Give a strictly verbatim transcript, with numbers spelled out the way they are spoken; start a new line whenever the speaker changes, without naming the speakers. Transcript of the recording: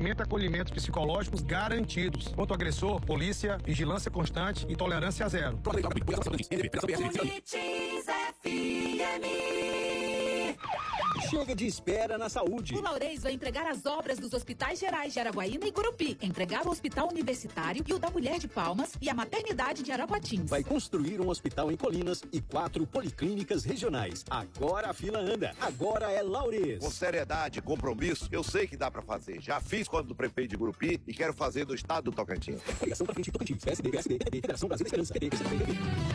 atendimento e acolhimentos psicológicos garantidos. Contra o agressor, polícia, vigilância constante e tolerância zero.
Chega de espera na saúde.
O Laurez vai entregar as obras dos hospitais gerais de Araguaína e Gurupi, entregar o Hospital Universitário e o da Mulher de Palmas e a Maternidade de Araguatins.
Vai construir um hospital em Colinas e quatro policlínicas regionais. Agora a fila anda. Agora é Laurez.
Com seriedade, compromisso, eu sei que dá pra fazer. Já fiz quando do prefeito de Gurupi e quero fazer do estado do Tocantins.
Coligação pra frente Tocantins. P S D, P S D, P D, Federação Brasil da Esperança. P D, P C D, P D.